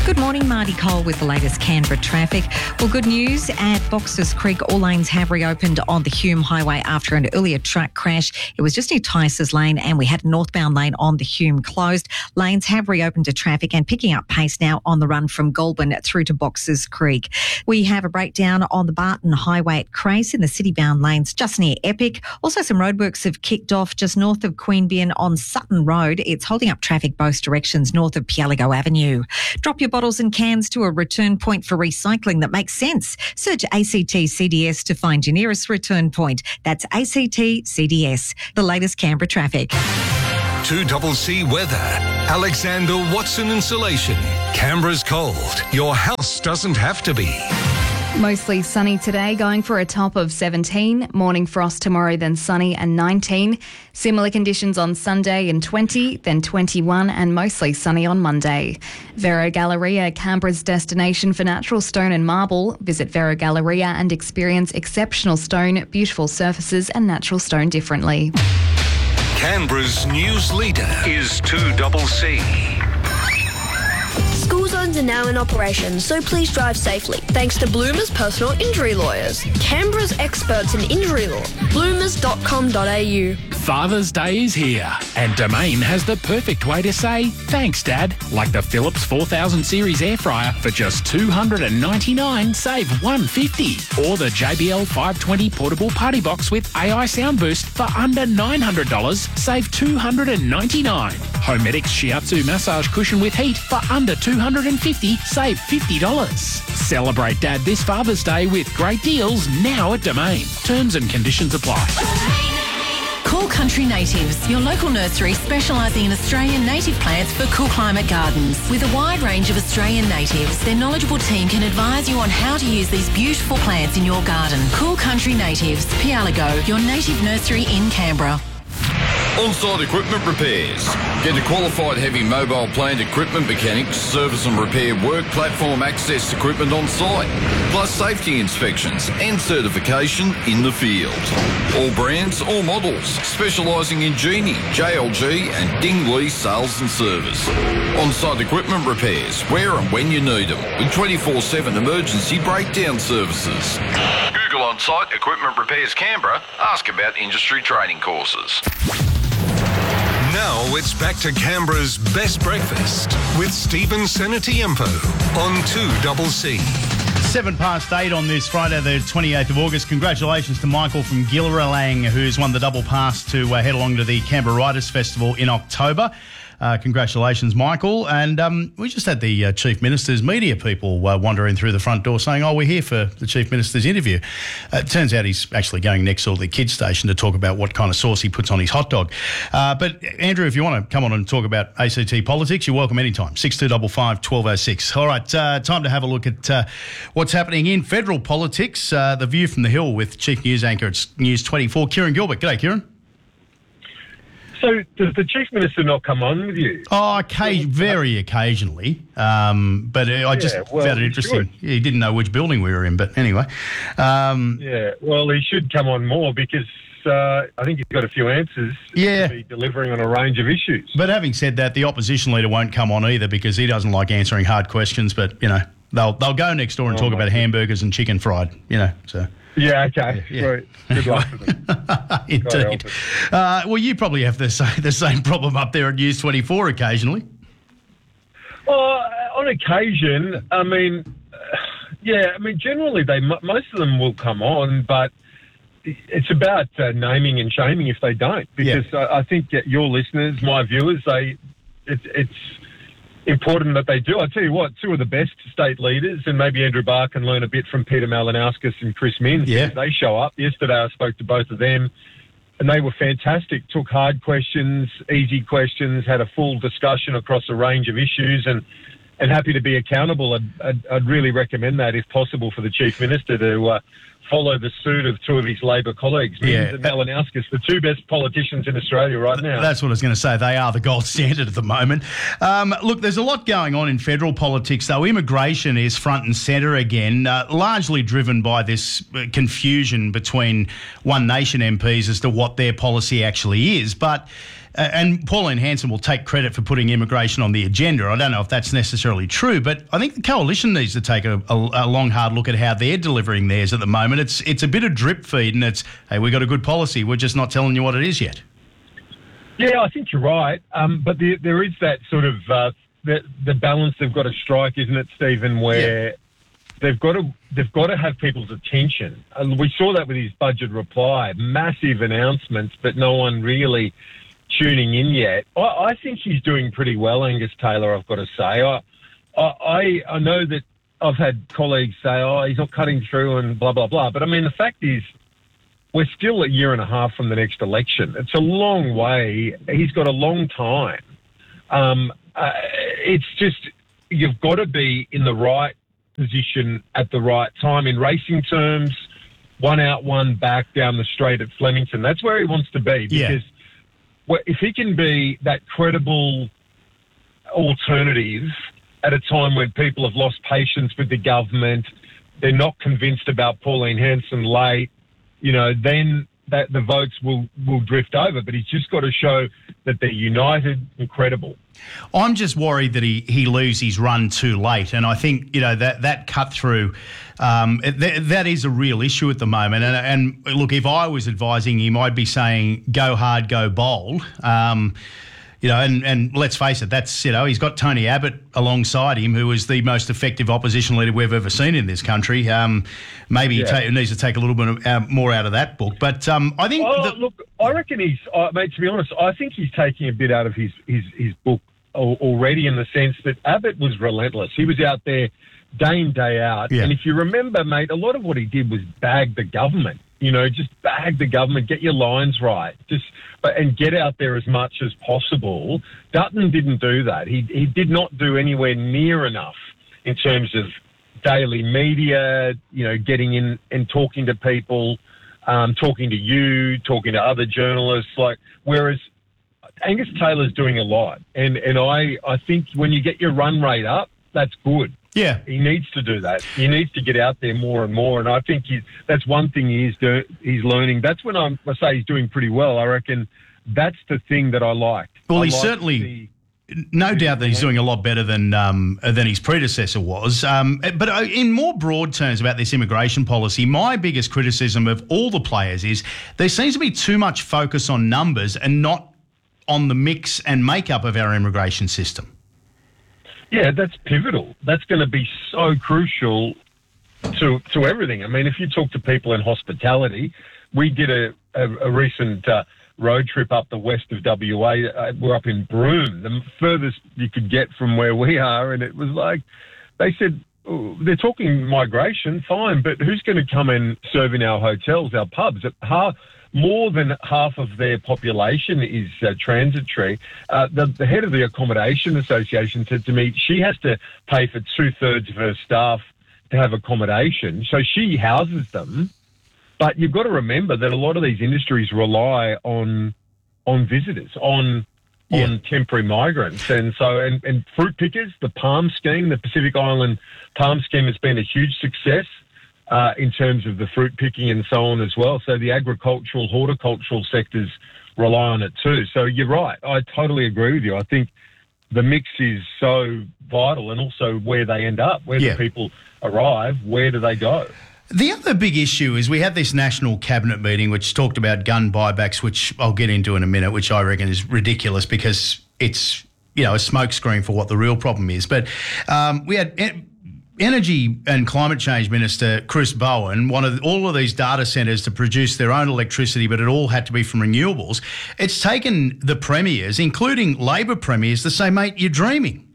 Good morning, Marty Cole with the latest Canberra traffic. Well, good news at Boxers Creek. All lanes have reopened on the Hume Highway after an earlier truck crash. It was just near Tice's Lane and we had a northbound lane on the Hume closed. Lanes have reopened to traffic and picking up pace now on the run from Goulburn through to Boxers Creek. We have a breakdown on the Barton Highway at Crace in the city-bound lanes just near Epic. Also, some roadworks have kicked off just north of Queanbeyan on Sutton Road. It's holding up traffic both directions north of Pialigo Avenue. Drop your bottles and cans to a return point for recycling that makes sense. Search A C T C D S to find your nearest return point. That's A C T C D S, the latest Canberra traffic. two C weather. Alexander Watson Insulation. Canberra's cold. Your house doesn't have to be. Mostly sunny today, going for a top of seventeen. Morning frost tomorrow, then sunny and nineteen. Similar conditions on Sunday and twenty, then twenty-one and mostly sunny on Monday. Vero Galleria, Canberra's destination for natural stone and marble. Visit Vero Galleria and experience exceptional stone, beautiful surfaces and natural stone differently. Canberra's news leader is two C. School zones are now in operation, so please drive safely. Thanks to Bloomers Personal Injury Lawyers, Canberra's experts in injury law. bloomers dot com dot a u. Father's Day is here, and Domain has the perfect way to say thanks, Dad. Like the Philips four thousand series air fryer for just two hundred ninety-nine dollars, save one hundred fifty dollars. Or the J B L five twenty portable party box with A I sound boost for under nine hundred dollars, save two hundred ninety-nine dollars. Homedics Shiatsu massage cushion with heat for under two hundred fifty dollars, save fifty dollars. Celebrate Dad this Father's Day with great deals now at Domain. Terms and conditions apply. Cool Country Natives, your local nursery specialising in Australian native plants for cool climate gardens. With a wide range of Australian natives, their knowledgeable team can advise you on how to use these beautiful plants in your garden. Cool Country Natives, Pialigo, your native nursery in Canberra. On-site equipment repairs. Get a qualified heavy mobile plant equipment mechanic to service and repair work platform access equipment on site, plus safety inspections and certification in the field. All brands, all models, specialising in Genie, J L G and Dingley sales and service. On-site equipment repairs, where and when you need them, with twenty-four seven emergency breakdown services. Google On-site Equipment Repairs Canberra. Ask about industry training courses. Now it's back to Canberra's best breakfast with Stephen Senatiempo on two C. Seven past eight on this Friday, the twenty-eighth of August. Congratulations to Michael from Gilleralang, who's won the double pass to uh, head along to the Canberra Writers' Festival in October. Uh, congratulations, Michael. And um, we just had the uh, Chief Minister's media people uh, wandering through the front door saying, oh, we're here for the Chief Minister's interview. Uh, it turns out he's actually going next door to the kids' station to talk about what kind of sauce he puts on his hot dog. Uh, but, Andrew, if you want to come on and talk about A C T politics, you're welcome anytime. six two five five, one two oh six. All right, uh, time to have a look at uh, what's happening in federal politics. Uh, the View from the Hill with Chief News Anchor at News twenty-four, Kieran Gilbert. G'day, Kieran. So does the Chief Minister not come on with you? Oh, okay, very occasionally. Um, but I Yeah, just well, found it he interesting. He didn't know which building we were in, but anyway. Um, Yeah, well, he should come on more because uh, I think he's got a few answers Yeah. to be delivering on a range of issues. but having said that, the opposition leader won't come on either because he doesn't like answering hard questions. But, you know, they'll they'll go next door and Oh, talk my about goodness. hamburgers and chicken fried, you know, so... Yeah, okay. Yeah. Right. Good luck to them. Indeed. Uh, well, you probably have the same, the same problem up there at News twenty-four occasionally. Well, on occasion, I mean, uh, yeah, I mean, generally, they mo- most of them will come on, but it's about uh, naming and shaming if they don't, because I, I think that your listeners, my viewers, they, it, it's important that they do. I tell you what, two of the best state leaders, and maybe Andrew Barr can learn a bit from Peter Malinauskas and Chris Minns. Yeah. They show up. Yesterday I spoke to both of them, and they were fantastic. Took hard questions, easy questions, had a full discussion across a range of issues, and and happy to be accountable. I'd, I'd, I'd really recommend that, if possible, for the Chief Minister to uh, follow the suit of two of his Labor colleagues, Minns Yeah. and Malinowskis, the two best politicians in Australia right now. That's what I was going to say. They are the gold standard at the moment. Um, look, there's a lot going on in federal politics, though. Immigration is front and centre again, uh, largely driven by this uh, confusion between One Nation M Ps as to what their policy actually is. But Uh, and Pauline Hanson will take credit for putting immigration on the agenda. I don't know if that's necessarily true, but I think the coalition needs to take a, a, a long, hard look at how they're delivering theirs at the moment. It's it's a bit of drip feed, and it's, hey, we've got a good policy. We're just not telling you what it is yet. Yeah, I think you're right. Um, but the, there is that sort of uh, the, the balance they've got to strike, isn't it, Stephen, where... Yeah. They've got to they've got to have people's attention. And we saw that with his budget reply, massive announcements, but no one really tuning in yet. I, I think he's doing pretty well, Angus Taylor, I've got to say. I, I I know that I've had colleagues say, oh, he's not cutting through and blah, blah, blah. But, I mean, the fact is we're still a year and a half from the next election. It's a long way. He's got a long time. Um, uh, it's just you've got to be in the right position at the right time. In racing terms, one out, one back down the straight at Flemington. That's where he wants to be because well, if he can be that credible alternative at a time when people have lost patience with the government, they're not convinced about Pauline Hanson late, you know, then that the votes will, will drift over. But he's just got to show that they're united and credible. I'm just worried that he, he leaves his run too late. And I think, you know, that, that cut through, um, th- that is a real issue at the moment. And, and look, if I was advising him, I'd be saying go hard, go bold. Um, you know, and, and let's face it, that's, you know, he's got Tony Abbott alongside him, who is the most effective opposition leader we've ever seen in this country. Um, maybe Yeah. he ta- needs to take a little bit of, uh, more out of that book. But um, I think... Oh, that- look, I reckon he's, uh, mate, to be honest, I think he's taking a bit out of his, his, his book al- already in the sense that Abbott was relentless. He was out there day in, day out. Yeah. And if you remember, mate, a lot of what he did was bag the government. You know, just bag the government, get your lines right, just but and get out there as much as possible. Dutton didn't do that. He he did not do anywhere near enough in terms of daily media, you know, getting in and talking to people, um, talking to you, talking to other journalists. Like, whereas Angus Taylor's doing a lot, and and I I think when you get your run rate up, that's good. Yeah. He needs to do that. He needs to get out there more and more. And I think he's, that's one thing he is do, he's learning. That's when I'm, I say he's doing pretty well. I reckon that's the thing that I like. Well, I he's like certainly... No doubt that he's doing a lot better than um, than his predecessor was. Um, but uh, in more broad terms about this immigration policy, my biggest criticism of all the players is there seems to be too much focus on numbers and not on the mix and makeup of our immigration system. Yeah, that's pivotal. That's going to be so crucial to to everything. I mean, if you talk to people in hospitality, we did a, a, a recent uh, road trip up the west of W A. Uh, we're up in Broome, the furthest you could get from where we are, and it was like they said, oh, they're talking migration, fine, but who's going to come and serve in our hotels, our pubs? Half, more than half of their population is uh, transitory. Uh, the, the head of the Accommodation Association said to me she has to pay for two-thirds of her staff to have accommodation. So she houses them. But you've got to remember that a lot of these industries rely on on visitors, on yeah. on temporary migrants. And so, and, and fruit pickers, the PALM scheme, the Pacific Island PALM scheme has been a huge success. Uh, in terms of the fruit picking and so on as well. So the agricultural, horticultural sectors rely on it too. So you're right. I totally agree with you. I think the mix is so vital, and also where they end up, where Yeah. the people arrive, where do they go? The other big issue is we had this national cabinet meeting which talked about gun buybacks, which I'll get into in a minute, which I reckon is ridiculous because it's, you know, a smokescreen for what the real problem is. But um, we had... En- Energy and Climate Change Minister Chris Bowen wanted all of these data centres to produce their own electricity, but it all had to be from renewables. It's taken the premiers, including Labor premiers, to say, mate, you're dreaming.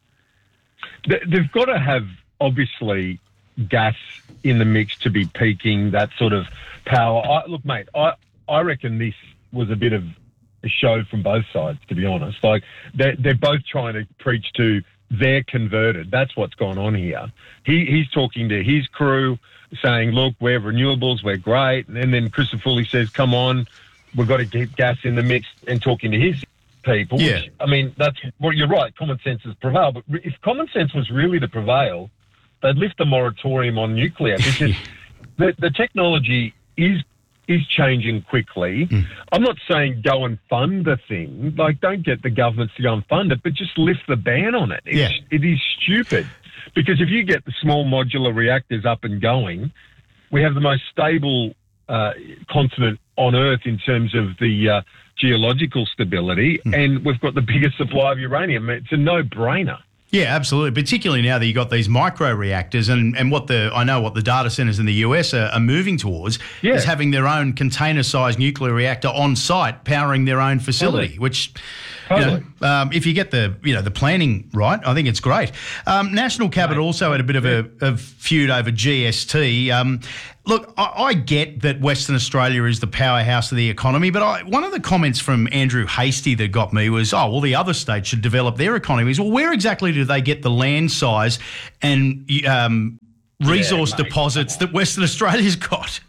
They- They've got to have, obviously, gas in the mix to be peaking, that sort of power. I, look, mate, I, I reckon this was a bit of a show from both sides, to be honest. Like, they're, they're both trying to preach to they're converted. That's what's gone on here. He, he's talking to his crew, saying, look, we're renewables, we're great. And then Christopher Foley says, come on, we've got to keep gas in the mix, and talking to his people. Yeah. Which, I mean, that's well, you're right, common sense has prevailed. But if common sense was really to prevail, they'd lift the moratorium on nuclear, because the, the technology is is changing quickly. Mm. I'm not saying go and fund the thing. Like, don't get the governments to go and fund it, but just lift the ban on it. It's, yeah. It is stupid. Because if you get the small modular reactors up and going, we have the most stable uh, continent on Earth in terms of the uh, geological stability, mm. and we've got the biggest supply of uranium. It's a no-brainer. Yeah, absolutely. Particularly now that you've got these micro reactors, and, and what the I know what the data centres in the U S are, are moving towards yeah. is having their own container-sized nuclear reactor on site, powering their own facility. Totally. Which, totally. you know, um, if you get the you know the planning right, I think it's great. Um, National Cabinet also had a bit of a, a feud over G S T. Um, Look, I, I get that Western Australia is the powerhouse of the economy, but I, one of the comments from Andrew Hastie that got me was, oh, well, the other states should develop their economies. Well, where exactly do they get the land size and um, resource yeah, mate, deposits that Western Australia's got?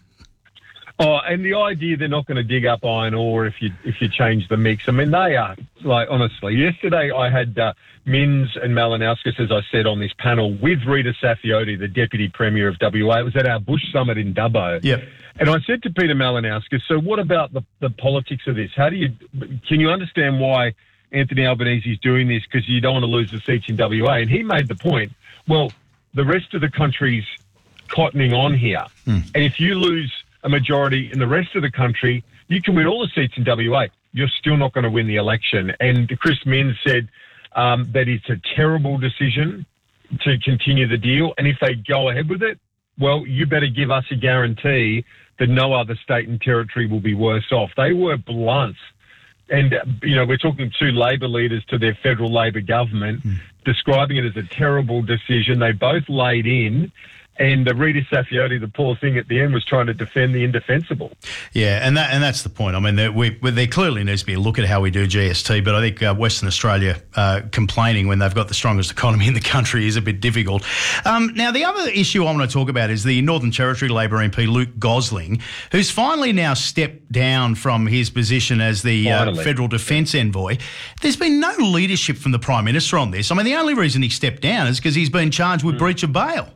Oh, and the idea they're not going to dig up iron ore if you if you change the mix. I mean, they are, like, honestly. Yesterday I had uh, Minns and Malinauskas, as I said, on this panel with Rita Saffioti, the Deputy Premier of W A. It was at our Bush Summit in Dubbo. Yep. And I said to Peter Malinauskas, so what about the, the politics of this? How do you, can you understand why Anthony Albanese is doing this? Because you don't want to lose the seats in W A. And he made the point, well, the rest of the country's cottoning on here. Mm. And if you lose a majority in the rest of the country, you can win all the seats in W A. You're still not going to win the election. And Chris Minns said um, that it's a terrible decision to continue the deal. And if they go ahead with it, well, you better give us a guarantee that no other state and territory will be worse off. They were blunt. And, uh, you know, we're talking two Labor leaders to their federal Labor government, mm. describing it as a terrible decision. They both laid in. And uh, Rita Saffioti, the poor thing at the end, was trying to defend the indefensible. Yeah, and that and that's the point. I mean, there, we, there clearly needs to be a look at how we do G S T, but I think uh, Western Australia uh, complaining when they've got the strongest economy in the country is a bit difficult. Um, now, the other issue I want to talk about is the Northern Territory Labor M P, Luke Gosling, who's finally now stepped down from his position as the uh, Federal Defence Envoy. There's been no leadership from the Prime Minister on this. I mean, the only reason he stepped down is because he's been charged with mm. breach of bail.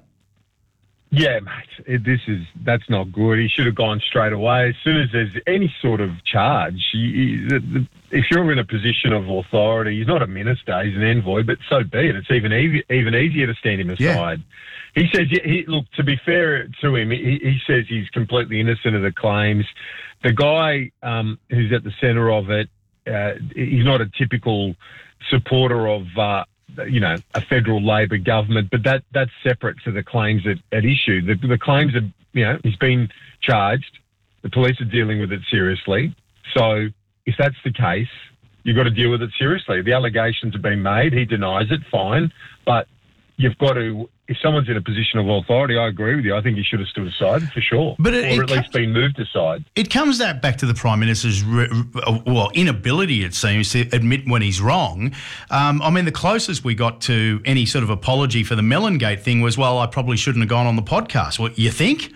Yeah, mate, it, this is that's not good. He should have gone straight away. As soon as there's any sort of charge, you, you, the, the, if you're in a position of authority, he's not a minister, he's an envoy, but so be it. It's even easy, even easier to stand him aside. Yeah. He says, he, look, to be fair to him, he, he says he's completely innocent of the claims. The guy um, who's at the centre of it, uh, he's not a typical supporter of uh, you know, a federal Labor government, but that that's separate to the claims at, at issue. The, the claims are, you know, he's been charged. The police are dealing with it seriously. So if that's the case, you've got to deal with it seriously. The allegations have been made. He denies it, fine. But you've got to, if someone's in a position of authority, I agree with you. I think he should have stood aside for sure, but it, or it at least been moved aside. It comes that back to the Prime Minister's re, well inability, it seems, to admit when he's wrong. Um, I mean, the closest we got to any sort of apology for the Mellongate thing was, well, I probably shouldn't have gone on the podcast. What you think?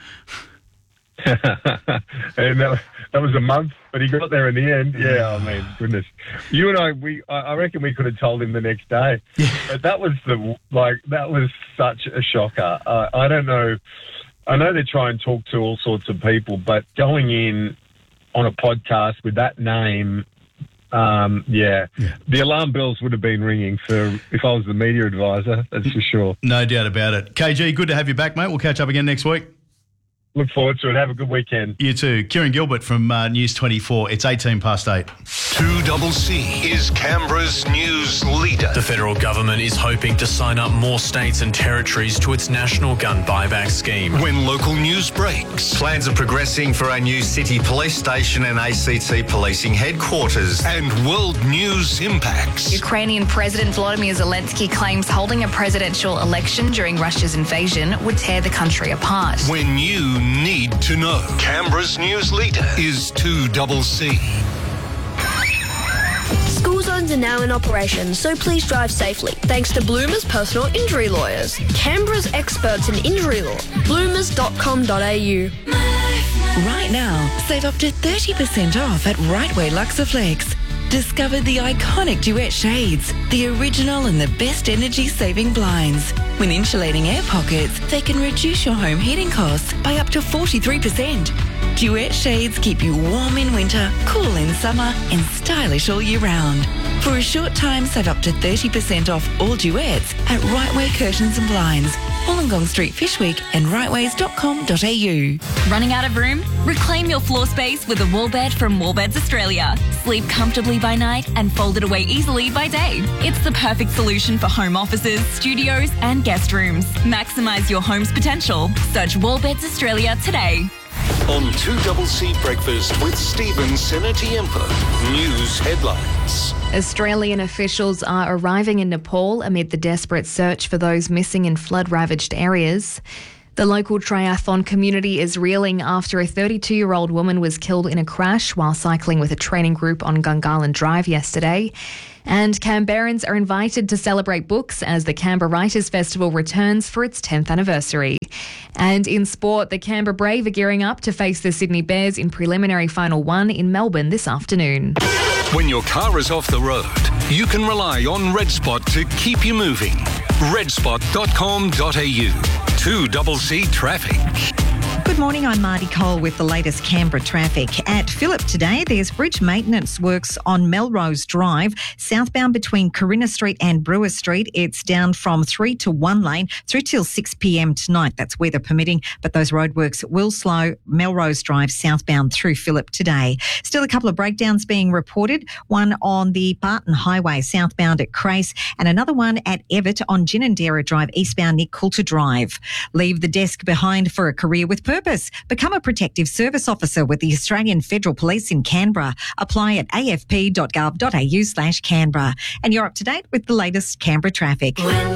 and that, that was a month, but he got there in the end. Yeah, I mean, goodness. You and I, we, I reckon we could have told him the next day. But that was the, like, that was such a shocker. Uh, I don't know. I know they try and talk to all sorts of people, but going in on a podcast with that name, um, yeah, yeah, the alarm bells would have been ringing for if I was the media advisor, that's for sure. No doubt about it. K G, good to have you back, mate. We'll catch up again next week. Look forward to it. Have a good weekend. You too. Kieran Gilbert from uh, News twenty-four. It's eighteen past eight. two C C is Canberra's news leader. The federal government is hoping to sign up more states and territories to its national gun buyback scheme. When local news breaks. Plans are progressing for a new city police station and A C T policing headquarters. And world news impacts. Ukrainian President Volodymyr Zelensky claims holding a presidential election during Russia's invasion would tear the country apart. When you need to know. Canberra's news leader is two C C. School Zone lines are now in operation, so please drive safely. Thanks to Bloomers Personal Injury Lawyers, Canberra's experts in injury law. bloomers dot com dot a u. Right now, save up to thirty percent off at Rightway Luxaflex. Discover the iconic Duet shades, the original and the best energy-saving blinds. With insulating air pockets, they can reduce your home heating costs by up to forty-three percent. Duet shades keep you warm in winter, cool in summer, and stylish all year round. For a short time, save up to thirty percent off all Duets at Rightway Curtains and Blinds, Wollongong Street, Fishwick, and rightways dot com dot a u. Running out of room? Reclaim your floor space with a wall bed from Wallbeds Australia. Sleep comfortably by night and fold it away easily by day. It's the perfect solution for home offices, studios, and guest rooms. Maximise your home's potential. Search Wallbeds Australia today. On two C Breakfast with Stephen Senatiempo. News headlines. Australian officials are arriving in Nepal amid the desperate search for those missing in flood-ravaged areas. The local triathlon community is reeling after a thirty-two-year-old woman was killed in a crash while cycling with a training group on Gungahlin Drive yesterday. And Canberrans are invited to celebrate books as the Canberra Writers' Festival returns for its tenth anniversary. And in sport, the Canberra Brave are gearing up to face the Sydney Bears in preliminary final one in Melbourne this afternoon. When your car is off the road, you can rely on Red Spot to keep you moving. red spot dot com dot a u. two C traffic. Good morning, I'm Marty Cole with the latest Canberra traffic. At Phillip today, there's bridge maintenance works on Melrose Drive, southbound between Corinna Street and Brewer Street. It's down from three to one lane through till six p.m. tonight. That's weather permitting, but those roadworks will slow Melrose Drive southbound through Phillip today. Still a couple of breakdowns being reported, one on the Barton Highway southbound at Crace and another one at Everett on Ginninderra Drive eastbound near Coulter Drive. Leave the desk behind for a career with purpose. Become a protective service officer with the Australian Federal Police in Canberra. Apply at a f p dot gov dot a u slash Canberra. And you're up to date with the latest Canberra traffic. When